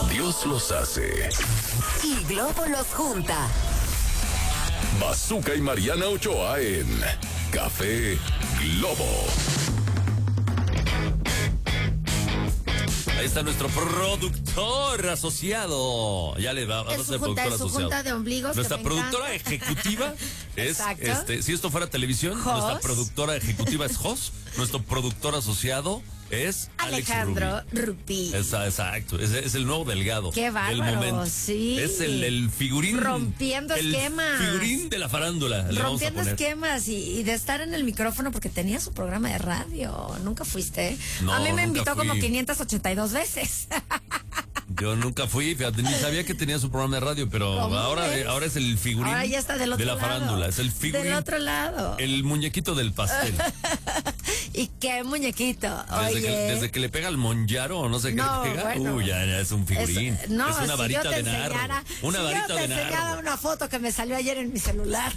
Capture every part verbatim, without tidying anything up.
Dios los hace y Globo los junta. Bazooka y Mariana Ochoa en Café Globo. Ahí está nuestro productor asociado. Ya le va, vamos a ser productor junta, asociado. Junta de ombligos. Nuestra productora ejecutiva es, este, si esto fuera televisión, Jos. nuestra productora ejecutiva es Jos. Nuestro productor asociado es Alejandro Alex Rubí. Rupí. Esa, exacto, es, es el nuevo Delgado. Qué bárbaro, del momento. sí. Es el, el figurín. Rompiendo el esquemas. Figurín de la farándula. Le vamos a Rompiendo poner. esquemas y, y de estar en el micrófono porque tenía su programa de radio. ¿Nunca fuiste? No, a mí me nunca invitó fui. como quinientas ochenta y dos veces. Yo nunca fui, fíjate, ni sabía que tenía su programa de radio, pero ahora, ves? ahora es el figurín Ahora ya está del otro de la lado. farándula. Es el figurín. Del otro lado. El muñequito del pastel. Y qué muñequito. Desde Oye. que, desde que le pega al monjaro o no sé qué No, le pega, bueno. uy, ya, ya es un figurín. Es, no, es una si varita yo te de nardo. enseñara, Una si varita yo te de enseñara nardo. una foto que me salió ayer en mi celular.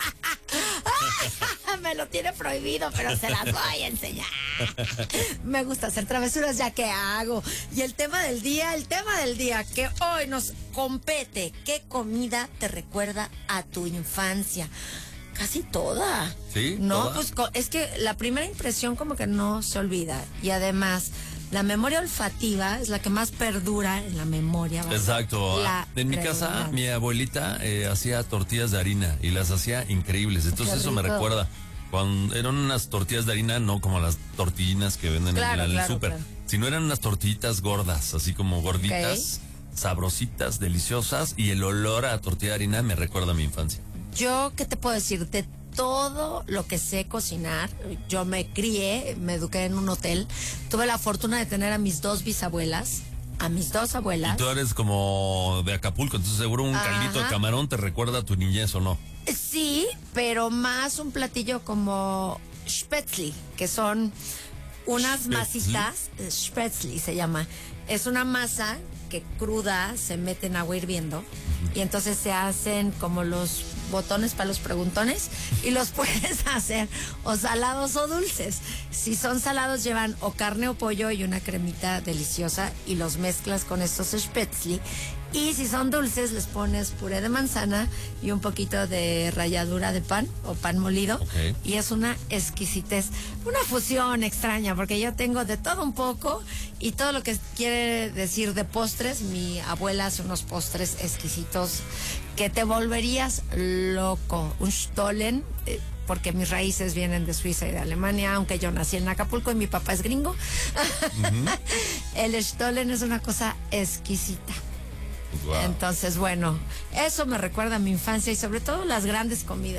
Me lo tiene prohibido, pero se las voy a enseñar. Me gusta hacer travesuras, ya que hago. Y el tema del día, el tema del día que hoy nos compete. ¿Qué comida te recuerda a tu infancia? Casi toda. ¿Sí? No, ¿Toda? pues co- es que la primera impresión como que no se olvida. Y además, la memoria olfativa es la que más perdura en la memoria. ¿verdad? Exacto. La En mi casa, redundancia. mi abuelita eh, hacía tortillas de harina y las hacía increíbles. Entonces Qué eso me rico. recuerda. Cuando eran unas tortillas de harina, no como las tortillinas que venden Claro, en el claro, súper, claro. sino eran unas tortillitas gordas, así como gorditas, sabrositas, deliciosas, y el olor a tortilla de harina me recuerda a mi infancia. Yo, ¿qué te puedo decir? De todo lo que sé cocinar, yo me crié, me eduqué en un hotel, tuve la fortuna de tener a mis dos bisabuelas, a mis dos Y abuelas. tú eres como de Acapulco, entonces seguro un Ajá. caldito de camarón te recuerda a tu niñez, ¿o no? Sí, pero más un platillo como spätzle, que son unas ¿Spätzle? masitas, eh, spätzle se llama. Es una masa que cruda se mete en agua hirviendo y entonces se hacen como los botones para los preguntones y los puedes hacer o salados o dulces. Si son salados llevan o carne o pollo y una cremita deliciosa y los mezclas con estos spätzle. Y si son dulces, les pones puré de manzana y un poquito de ralladura de pan o pan molido. Ok. Y es una exquisitez, una fusión extraña, porque yo tengo de todo un poco y todo lo que quiere decir de postres. Mi abuela hace unos postres exquisitos que te volverías loco. Un Stollen, eh, porque mis raíces vienen de Suiza y de Alemania, aunque yo nací en Acapulco y mi papá es gringo. El Stollen es una cosa exquisita. Wow. Entonces, bueno, eso me recuerda a mi infancia y sobre todo las grandes comidas.